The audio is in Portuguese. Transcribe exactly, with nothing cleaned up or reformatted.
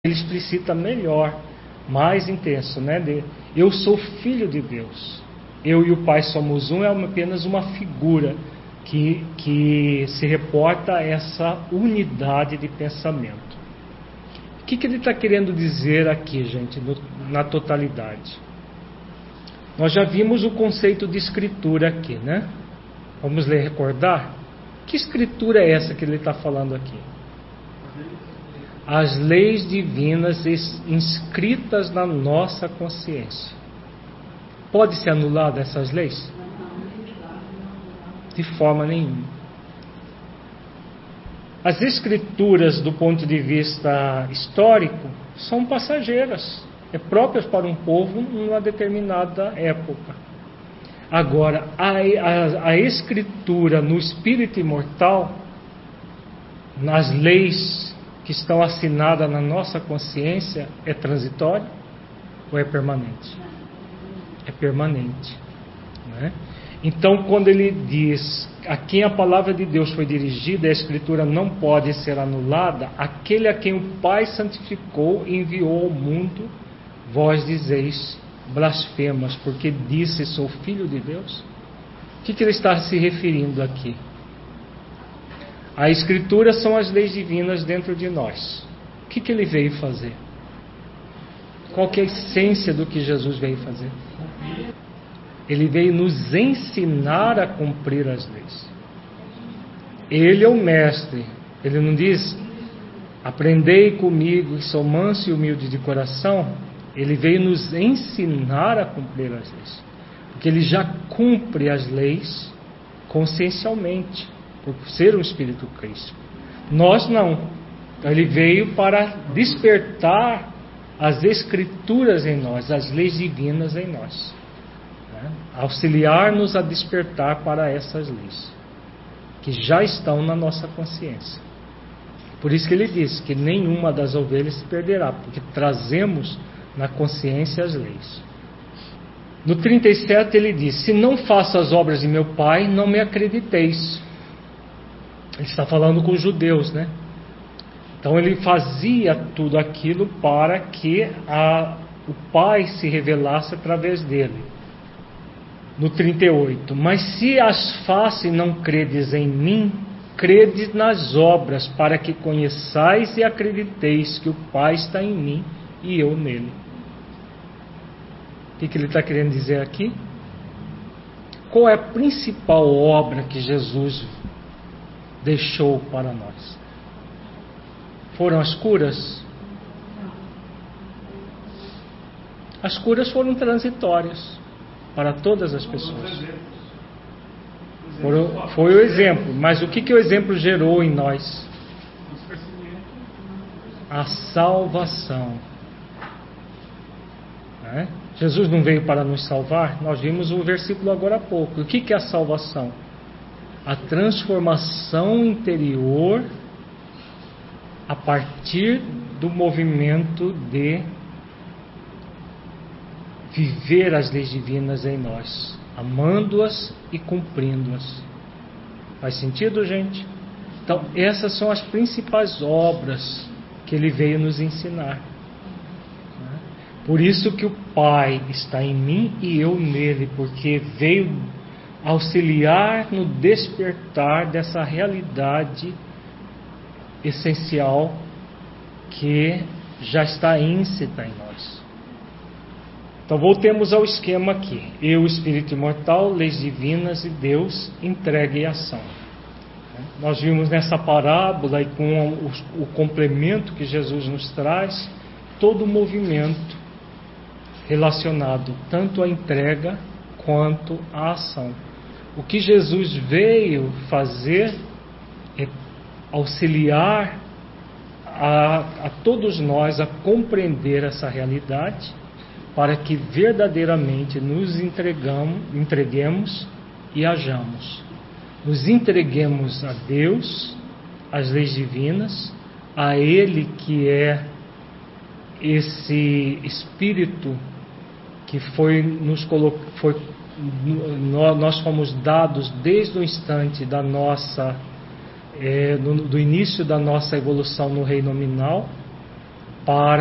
ele explicita melhor, mais intenso, né? De, eu sou filho de Deus. Eu e o Pai somos um, é apenas uma figura que, que se reporta a essa unidade de pensamento. O que, que ele está querendo dizer aqui, gente, no, na totalidade? Nós já vimos o conceito de escritura aqui, né? Vamos ler, recordar? Que escritura é essa que ele está falando aqui? As leis divinas inscritas na nossa consciência. Pode ser anulada essas leis? De forma nenhuma. As escrituras, do ponto de vista histórico, são passageiras, é próprias para um povo numa determinada época. Agora, a, a, a escritura no espírito imortal, nas leis que estão assinadas na nossa consciência, é transitória ou é permanente? É permanente, né? Então, quando ele diz a quem a palavra de Deus foi dirigida, a escritura não pode ser anulada, aquele a quem o Pai santificou e enviou ao mundo, vós dizeis blasfemas, porque disse sou filho de Deus. O que, que ele está se referindo aqui? A escritura são as leis divinas dentro de nós. O que, que ele veio fazer? Qual que é a essência do que Jesus veio fazer? Ele veio nos ensinar a cumprir as leis. Ele é o mestre. Ele não diz, aprendei comigo, que sou manso e humilde de coração. Ele veio nos ensinar a cumprir as leis. Porque ele já cumpre as leis consciencialmente, por ser um espírito crístico. Nós não. Então, ele veio para despertar as escrituras em nós, as leis divinas em nós, né? Auxiliar-nos a despertar para essas leis que já estão na nossa consciência. Por isso que ele diz que nenhuma das ovelhas se perderá, porque trazemos na consciência as leis. No trinta e sete ele diz, se não faço as obras de meu Pai, não me acrediteis. Ele está falando com os judeus, né? Então ele fazia tudo aquilo para que a, o Pai se revelasse através dele. No trinta e oito, mas se as faço e não credes em mim, credes nas obras, para que conheçais e acrediteis que o Pai está em mim e eu nele. O que, que ele está querendo dizer aqui? Qual é a principal obra que Jesus deixou para nós? Foram as curas? As curas foram transitórias para todas as pessoas. Foram, foi o exemplo. Mas o que, que o exemplo gerou em nós? A salvação. Né? Jesus não veio para nos salvar? Nós vimos o versículo agora há pouco. O que, que é a salvação? A transformação interior a partir do movimento de viver as leis divinas em nós, amando-as e cumprindo-as. Faz sentido, gente? Então, essas são as principais obras que ele veio nos ensinar. Por isso que o Pai está em mim e eu nele, porque veio auxiliar no despertar dessa realidade essencial que já está íncita em nós. Então voltemos ao esquema aqui. Eu, espírito imortal, leis divinas e Deus, entrega e ação. Nós vimos nessa parábola e com o, o complemento que Jesus nos traz, todo o movimento relacionado tanto à entrega quanto à ação. O que Jesus veio fazer é auxiliar a, a todos nós a compreender essa realidade, para que verdadeiramente nos entregamos, entreguemos e hajamos. Nos entreguemos a Deus, às leis divinas, a Ele que é esse Espírito que foi nos colocado, foi nós fomos dados desde o instante da nossa, é, do, do início da nossa evolução no reino nominal, para